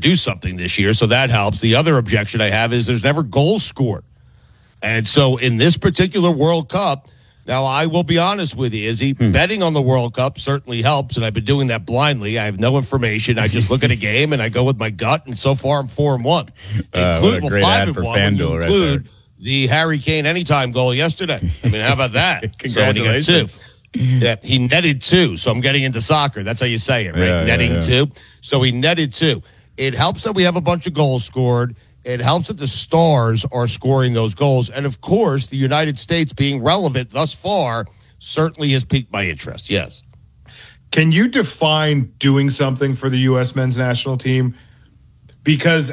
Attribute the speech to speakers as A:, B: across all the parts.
A: do something this year, so that helps. The other objection I have is there's never goals scored. And so in this particular World Cup, now I will be honest with you, Izzy, betting on the World Cup certainly helps, and I've been doing that blindly. I have no information. I just look at a game, and I go with my gut, and so far I'm 4-1.
B: What a great ad for FanDuel right there.
A: The Harry Kane anytime goal yesterday. I mean, how about that?
B: Congratulations.
A: Yeah, he netted 2, so I'm getting into soccer. That's how you say it, right? Netting 2. So he netted 2. It helps that we have a bunch of goals scored. It helps that the stars are scoring those goals. And, of course, the United States being relevant thus far certainly has piqued my interest, yes.
C: Can you define doing something for the U.S. men's national team? Because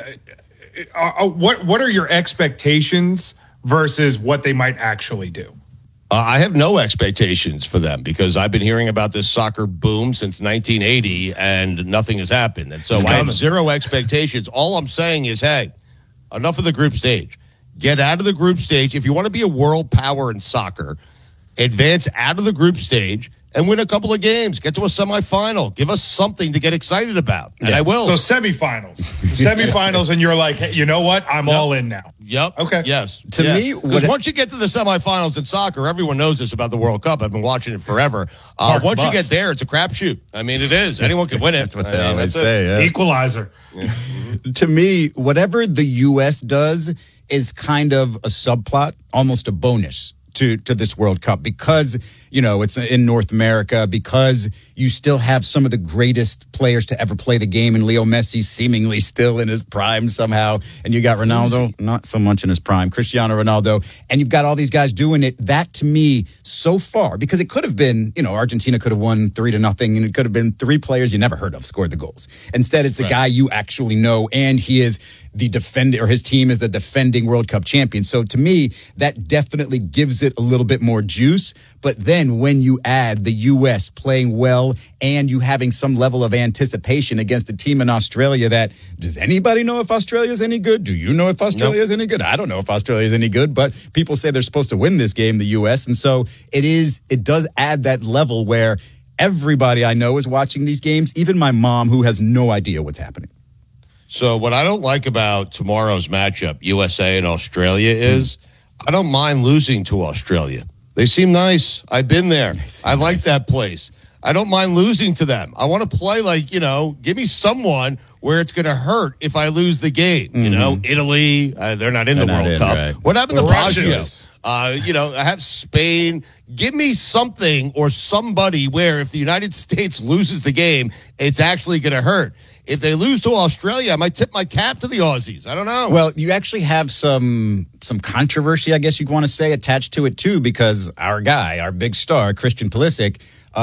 C: what are your expectations versus what they might actually do?
A: I have no expectations for them because I've been hearing about this soccer boom since 1980 and nothing has happened. And so I have zero expectations. All I'm saying is, hey, enough of the group stage. Get out of the group stage. If you want to be a world power in soccer, advance out of the group stage and win a couple of games. Get to a semifinal. Give us something to get excited about. And I will.
C: So semifinals, and you're like, hey, you know what? I'm all in now.
A: Yep.
C: Okay.
A: Yes.
B: To me,
A: because once you get to the semifinals in soccer, everyone knows this about the World Cup. I've been watching it forever. Once you get there, it's a crapshoot. I mean, it is. Anyone can win it.
B: That's what they always say. Yeah.
C: Equalizer.
A: Yeah.
B: To me, whatever the U.S. does is kind of a subplot, almost a bonus to this World Cup because, you know, it's in North America, because you still have some of the greatest players to ever play the game, and Leo Messi seemingly still in his prime somehow, and you got Ronaldo, not so much in his prime, Cristiano Ronaldo, and you've got all these guys doing it. That, to me, so far, because it could have been, you know, Argentina could have won 3-0, and it could have been 3 players you never heard of scored the goals. Instead, it's a guy you actually know, and he is the defender, or his team is the defending World Cup champion. So to me, that definitely gives it a little bit more juice. But then when you add the U.S. playing well and you having some level of anticipation against a team in Australia that, does anybody know if Australia is any good? Do you know if Australia is any good? I don't know if Australia is any good, but people say they're supposed to win this game, the U.S. And so it does add that level where everybody I know is watching these games, even my mom, who has no idea what's happening.
A: So what I don't like about tomorrow's matchup, USA and Australia, is I don't mind losing to Australia. They seem nice. I've been there. I like that place. I don't mind losing to them. I want to play like, you know, give me someone where it's going to hurt if I lose the game. You know, Italy, they're not in the World Cup.
B: Right.
A: What happened to
C: Russians?
A: Baggio? You know, I have Spain. Give me something or somebody where if the United States loses the game, it's actually going to hurt. If they lose to Australia, I might tip my cap to the Aussies. I don't know.
B: Well, you actually have some controversy, I guess you'd want to say, attached to it, too, because our guy, our big star, Christian Pulisic,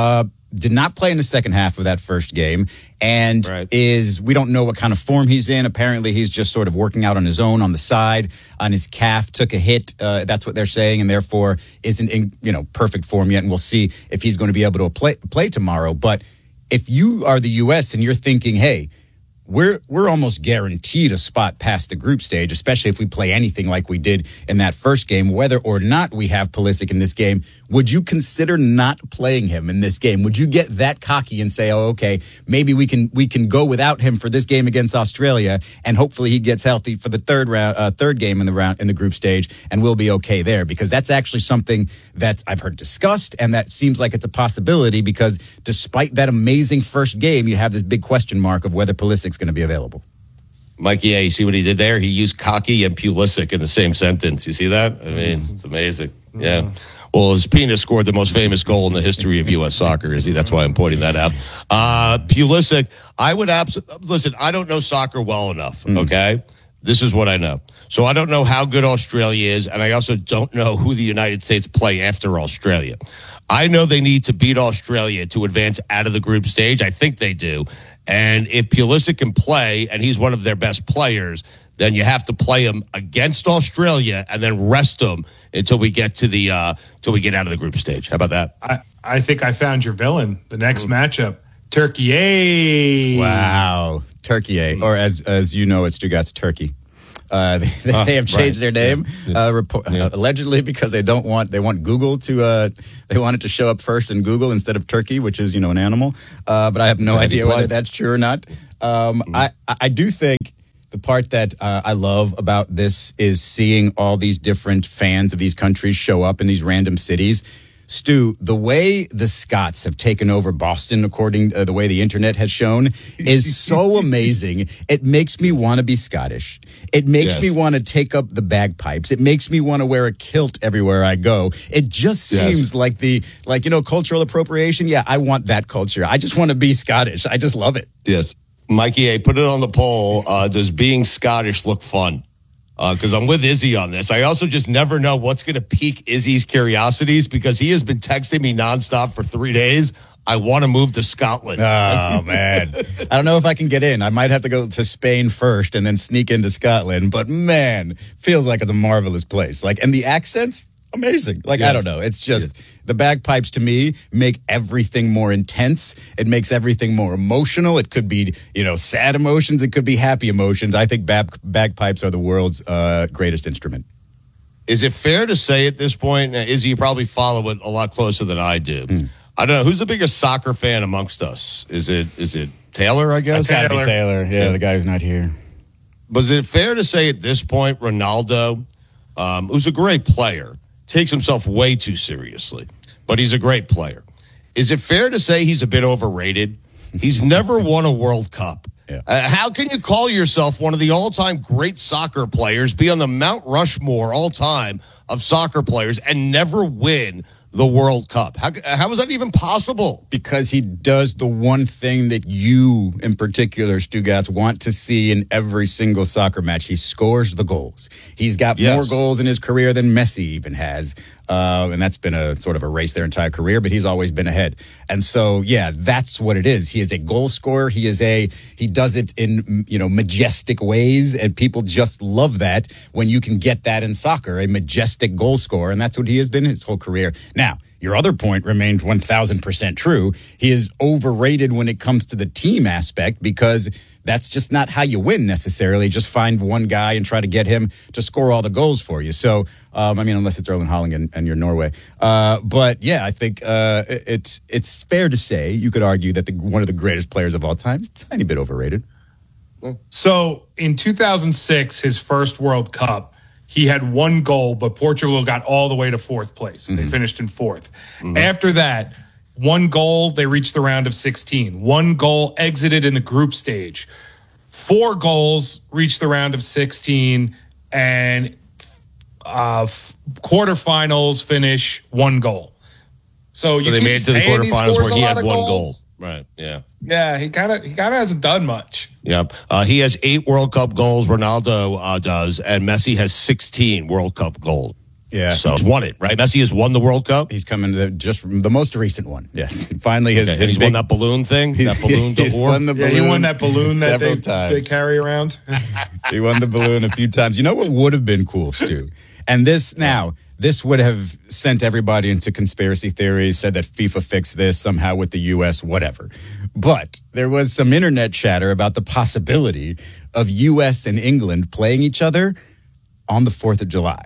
B: did not play in the second half of that first game and we don't know what kind of form he's in. Apparently, he's just sort of working out on his own on the side, on his calf, took a hit. That's what they're saying, and therefore isn't in, you know, perfect form yet. And we'll see if he's going to be able to play tomorrow. But if you are the U.S. and you're thinking, hey, we're almost guaranteed a spot past the group stage, especially if we play anything like we did in that first game, whether or not we have Pulisic in this game, would you consider not playing him in this game? Would you get that cocky and say, oh, okay, maybe we can go without him for this game against Australia, and hopefully he gets healthy for the third game in the group stage, and we'll be okay there? Because that's actually something that I've heard discussed, and that seems like it's a possibility, because despite that amazing first game, you have this big question mark of whether Pulisic's going to be available.
A: Mike, yeah, you see what he did there? He used cocky and Pulisic in the same sentence. You see that? I mean, it's amazing. Yeah. Well, his penis scored the most famous goal in the history of U.S. soccer. Is he? That's why I'm pointing that out. Pulisic, I would listen, I don't know soccer well enough, okay? This is what I know. So I don't know how good Australia is, and I also don't know who the United States play after Australia. I know they need to beat Australia to advance out of the group stage. I think they do. And if Pulisic can play, and he's one of their best players, then you have to play him against Australia and then rest him until we get to the till we get out of the group stage. How about that?
C: I think I found your villain. The next matchup, Turkey.
B: Wow, Turkey, or as you know, it's Stuttgart's Turkey. They have changed their name allegedly because they want Google to they want it to show up first in Google instead of Turkey, which is, you know, an animal. But I have no idea whether that's true or not. I do think the part that I love about this is seeing all these different fans of these countries show up in these random cities. Stu, the way the Scots have taken over Boston, according to the way the internet has shown, is so amazing. It makes me want to be Scottish. It makes me want to take up the bagpipes. It makes me want to wear a kilt everywhere I go. It just seems like cultural appropriation. Yeah, I want that culture. I just want to be Scottish. I just love it.
A: Yes. Mikey A, put it on the poll. Does being Scottish look fun? Because I'm with Izzy on this. I also just never know what's going to pique Izzy's curiosities because he has been texting me nonstop for 3 days. I want to move to Scotland.
B: Oh, man. I don't know if I can get in. I might have to go to Spain first and then sneak into Scotland. But, man, feels like a marvelous place. And the accents, amazing. I don't know. It's just the bagpipes to me make everything more intense. It makes everything more emotional. It could be, sad emotions. It could be happy emotions. I think bagpipes are the world's greatest instrument.
A: Is it fair to say at this point, Izzy, you probably follow it a lot closer than I do. I don't know. Who's the biggest soccer fan amongst us? Is it Taylor, I guess?
B: It's got to be Taylor. Yeah, the guy who's not here.
A: But is it fair to say at this point, Ronaldo, who's a great player, takes himself way too seriously, but he's a great player. Is it fair to say he's a bit overrated? He's never won a World Cup.
B: Yeah.
A: How can you call yourself one of the all-time great soccer players, be on the Mount Rushmore all-time of soccer players, and never win the World Cup? How is that even possible?
B: Because he does the one thing that you, in particular, Stugotz, want to see in every single soccer match. He scores the goals. He's got more goals in his career than Messi even has. And that's been a sort of a race their entire career, but he's always been ahead. And so, that's what it is. He is a goal scorer. He does it in, majestic ways. And people just love that when you can get that in soccer, a majestic goal scorer. And that's what he has been his whole career. Now, your other point remains 1,000% true. He is overrated when it comes to the team aspect because that's just not how you win necessarily. Just find one guy and try to get him to score all the goals for you. So, unless it's Erling Haaland and you're Norway. But I think it's fair to say you could argue that one of the greatest players of all time is a tiny bit overrated.
C: So in 2006, his first World Cup, he had one goal, but Portugal got all the way to fourth place. They finished in fourth. After that, one goal, they reached the round of 16. One goal, exited in the group stage. 4 goals, reached the round of 16. And quarterfinals finish, 1 goal. So you
A: they made it to the quarterfinals where he had 1 goal. Right, yeah.
C: Yeah, he kind of hasn't done much.
A: Yep. He has 8 World Cup goals, Ronaldo does, and Messi has 16 World Cup goals.
B: Yeah.
A: So he's won it, right? Messi has won the World Cup?
B: He's coming to just from the most recent one. Yes. Finally,
A: he's won that balloon thing? That balloon d'Or?
C: He won that balloon
B: several
C: that
B: times.
C: they carry around.
B: He won the balloon a few times. You know what would have been cool, Stu? And this would have sent everybody into conspiracy theories, said that FIFA fixed this somehow with the U.S., whatever. But there was some internet chatter about the possibility of U.S. and England playing each other on the 4th of July.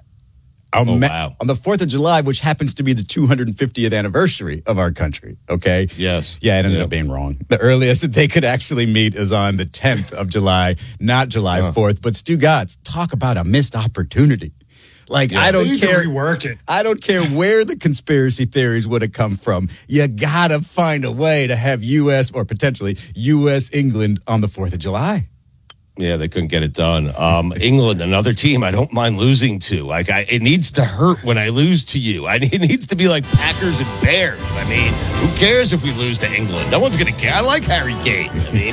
A: Wow.
B: On the 4th of July, which happens to be the 250th anniversary of our country, okay?
A: Yes.
B: Yeah, it ended up being wrong. The earliest that they could actually meet is on the 10th of July, not July 4th. But Stugotz, talk about a missed opportunity. I don't care.
C: Rework it.
B: I don't care where the conspiracy theories would have come from. You gotta find a way to have U.S. or potentially U.S. England on the 4th of July.
A: Yeah, they couldn't get it done. England, another team I don't mind losing to. It needs to hurt when I lose to you. It needs to be like Packers and Bears. Who cares if we lose to England? No one's going to care. I like Harry Kane.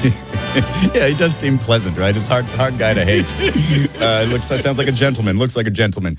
B: Yeah, he does seem pleasant, right? It's hard guy to hate. Sounds like a gentleman. Looks like a gentleman.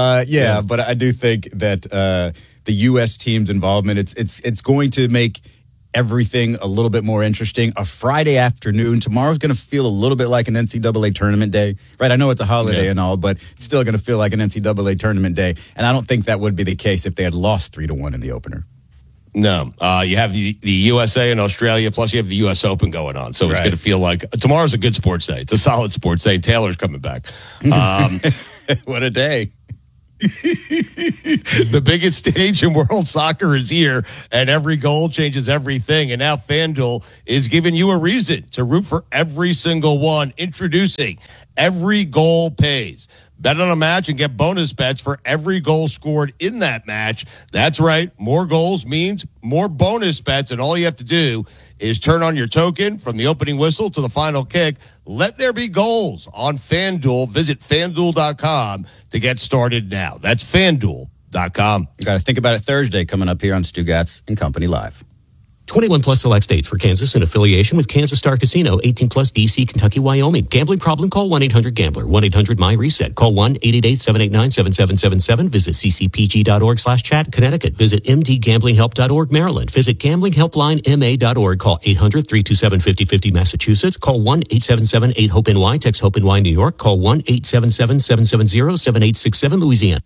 B: But I do think that the U.S. team's involvement, it's going to make everything a little bit more interesting. A Friday afternoon. Tomorrow's going to feel a little bit like an NCAA tournament day, right? I know it's a holiday and all, but it's still going to feel like an NCAA tournament day. And I don't think that would be the case if they had lost 3-1 in the opener.
A: No, you have the USA and Australia, plus you have the U.S. Open going on. So it's going to feel like tomorrow's a good sports day. It's a solid sports day. Taylor's coming back.
B: What a day.
A: The biggest stage in world soccer is here, and every goal changes everything. And now FanDuel is giving you a reason to root for every single one. Introducing Every Goal Pays. Bet on a match and get bonus bets for every goal scored in that match. That's right. More goals means more bonus bets, and all you have to do is turn on your token from the opening whistle to the final kick. Let there be goals on FanDuel. Visit FanDuel.com to get started now. That's FanDuel.com.
B: You got to think about it Thursday coming up here on Stugatz and Company Live.
D: 21 plus select states for Kansas in affiliation with Kansas Star Casino, 18 plus DC, Kentucky, Wyoming. Gambling problem? Call 1-800-GAMBLER, 1-800-MY-RESET. Call 1-888-789-7777. Visit ccpg.org/chat. Connecticut. Visit mdgamblinghelp.org. Maryland. Visit gamblinghelplinema.org. Call 800-327-5050. Massachusetts. Call 1-877-8-HOPE-NY. Text HOPE-NY New York. Call 1-877-770-7867 Louisiana.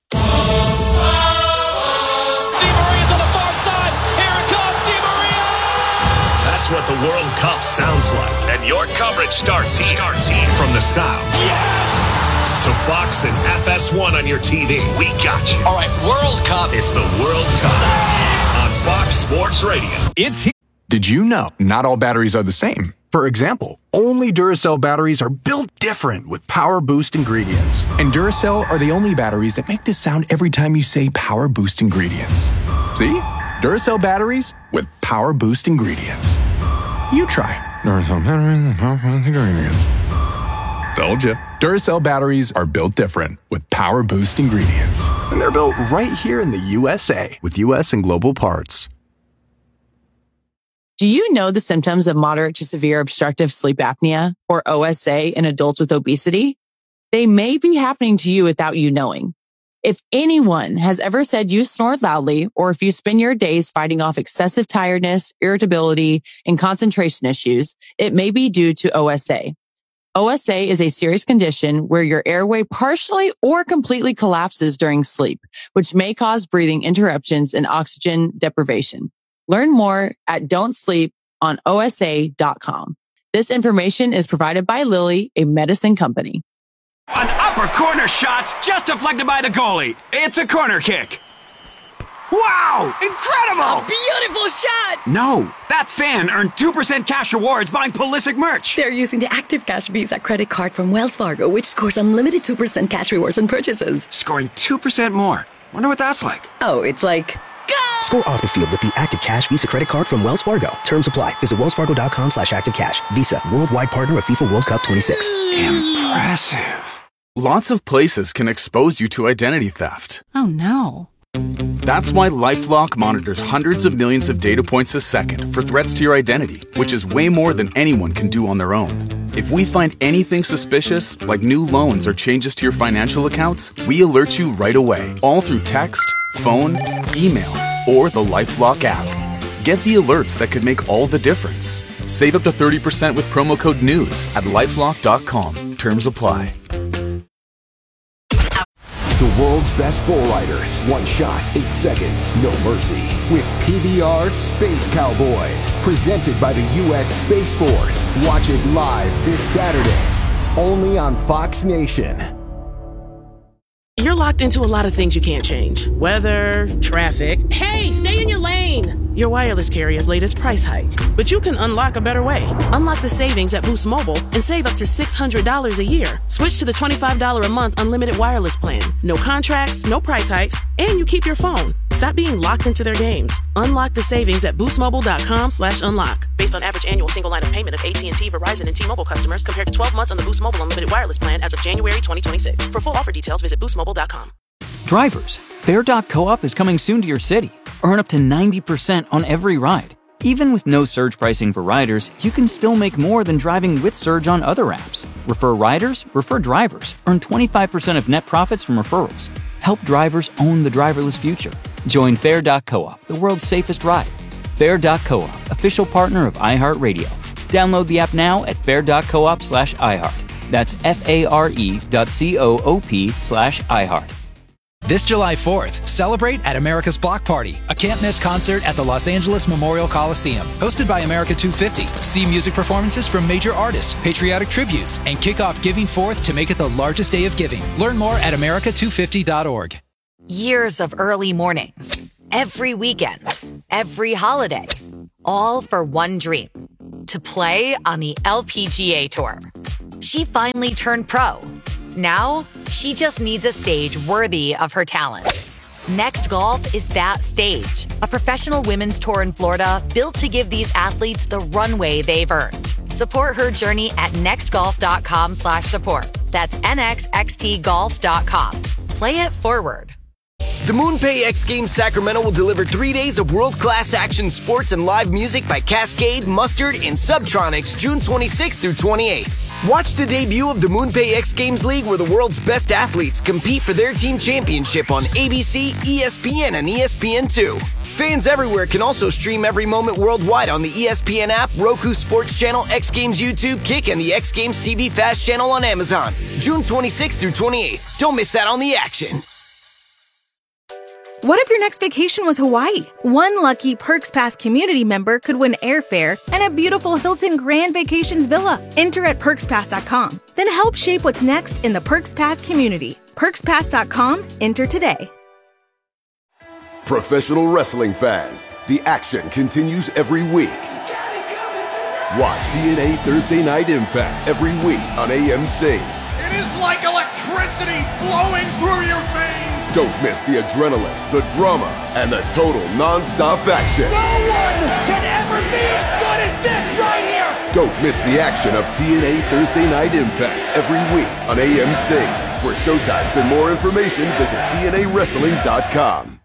E: That's what the World Cup sounds like. And your coverage starts here. From the sounds. Yes! To Fox and FS1 on your TV. We got you.
F: All right, World Cup.
E: It's the World Cup on Fox Sports Radio.
F: It's here.
G: Did you know not all batteries are the same? For example, only Duracell batteries are built different with Power Boost ingredients. And Duracell are the only batteries that make this sound every time you say Power Boost ingredients. See? Duracell batteries with Power Boost ingredients. You try. Duracell batteries with Power Boost ingredients. Told you. Duracell batteries are built different with Power Boost ingredients. And they're built right here in the USA with US and global parts.
H: Do you know the symptoms of moderate to severe obstructive sleep apnea, or OSA, in adults with obesity? They may be happening to you without you knowing. If anyone has ever said you snore loudly, or if you spend your days fighting off excessive tiredness, irritability, and concentration issues, it may be due to OSA. OSA is a serious condition where your airway partially or completely collapses during sleep, which may cause breathing interruptions and oxygen deprivation. Learn more at don'tsleeponosa.com. This information is provided by Lilly, a medicine company.
F: An upper corner shot just deflected by the goalie. It's a corner kick. Wow! Incredible!
I: A beautiful shot!
F: No, that fan earned 2% cash rewards buying Pulisic merch.
I: They're using the Active Cash Visa credit card from Wells Fargo, which scores unlimited 2% cash rewards on purchases.
F: Scoring 2% more. Wonder what that's like.
I: Oh, it's like... Go!
J: Score off the field with the Active Cash Visa credit card from Wells Fargo. Terms apply. Visit wellsfargo.com/activecash. Visa, worldwide partner of FIFA World Cup 26.
F: Impressive.
G: Lots of places can expose you to identity theft.
I: Oh, no.
G: That's why LifeLock monitors hundreds of millions of data points a second for threats to your identity, which is way more than anyone can do on their own. If we find anything suspicious, like new loans or changes to your financial accounts, we alert you right away, all through text, phone, email, or the LifeLock app. Get the alerts that could make all the difference. Save up to 30% with promo code NEWS at LifeLock.com. Terms apply.
K: The world's best bull riders. One shot, 8 seconds, no mercy. With PBR Space Cowboys. Presented by the U.S. Space Force. Watch it live this Saturday. Only on Fox Nation.
L: You're locked into a lot of things you can't change. Weather, traffic. Hey, stay in your lane! Your wireless carrier's latest price hike. But you can unlock a better way. Unlock the savings at Boost Mobile and save up to $600 a year. Switch to the $25 a month unlimited wireless plan. No contracts, no price hikes, and you keep your phone. Stop being locked into their games. Unlock the savings at boostmobile.com/unlock. Based on average annual single line of payment of AT&T, Verizon, and T-Mobile customers compared to 12 months on the Boost Mobile unlimited wireless plan as of January 2026. For full offer details, visit boostmobile.com.
M: Drivers, Fair.coop is coming soon to your city. Earn up to 90% on every ride. Even with no surge pricing for riders, you can still make more than driving with surge on other apps. Refer riders, refer drivers. Earn 25% of net profits from referrals. Help drivers own the driverless future. Join Fair.coop, the world's safest ride. Fair.coop, official partner of iHeartRadio. Download the app now at fair.coop/iHeart. That's FARE.coop/iHeart.
N: This July 4th, celebrate at America's Block Party, a can't-miss concert at the Los Angeles Memorial Coliseum. Hosted by America 250, see music performances from major artists, patriotic tributes, and kick off Giving 4th to make it the largest day of giving. Learn more at america250.org.
O: Years of early mornings, every weekend, every holiday, all for one dream, to play on the LPGA Tour. She finally turned pro. Now, she just needs a stage worthy of her talent. Next Golf is that stage, a professional women's tour in Florida built to give these athletes the runway they've earned. Support her journey at nextgolf.com/support. That's nxxtgolf.com. Play it forward.
P: The MoonPay X Games Sacramento will deliver 3 days of world-class action sports and live music by Cascade, Mustard, and Subtronics June 26th through 28th. Watch the debut of the MoonPay X Games League where the world's best athletes compete for their team championship on ABC, ESPN, and ESPN2. Fans everywhere can also stream every moment worldwide on the ESPN app, Roku Sports Channel, X Games YouTube, Kick, and the X Games TV Fast channel on Amazon. June 26th through 28th. Don't miss out on the action.
Q: What if your next vacation was Hawaii? One lucky Perks Pass community member could win airfare and a beautiful Hilton Grand Vacations villa. Enter at PerksPass.com. Then help shape what's next in the Perks Pass community. PerksPass.com. Enter today.
K: Professional wrestling fans, the action continues every week. Watch TNA Thursday Night Impact every week on AMC.
R: It is like electricity flowing through your veins.
K: Don't miss the adrenaline, the drama, and the total non-stop action.
R: No one can ever be as good as this right here.
K: Don't miss the action of TNA Thursday Night Impact every week on AMC. For showtimes and more information, visit TNAWrestling.com.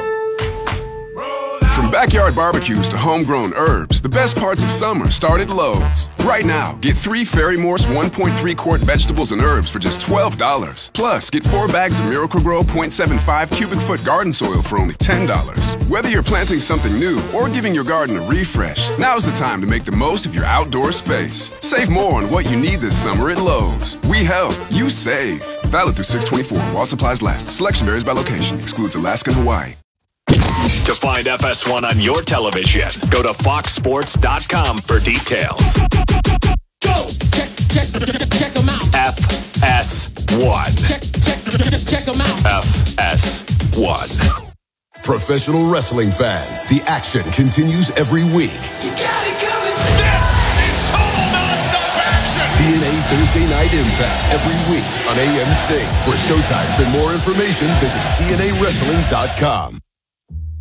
S: From backyard barbecues to homegrown herbs, the best parts of summer start at Lowe's. Right now, get 3 Ferry Morse 1.3 quart vegetables and herbs for just $12. Plus, get 4 bags of Miracle-Gro 0.75 cubic foot garden soil for only $10. Whether you're planting something new or giving your garden a refresh, now's the time to make the most of your outdoor space. Save more on what you need this summer at Lowe's. We help, you save. Valid through 6/24 while supplies last. Selection varies by location. Excludes Alaska and Hawaii.
E: To find FS1 on your television, go to foxsports.com for details.
R: Go! Check them out.
E: FS1.
R: Check them out.
E: FS1.
K: Professional wrestling fans, the action continues every week.
R: You got it coming. This is total non-stop action.
K: TNA Thursday Night Impact every week on AMC. For showtimes and more information, visit TNAWrestling.com.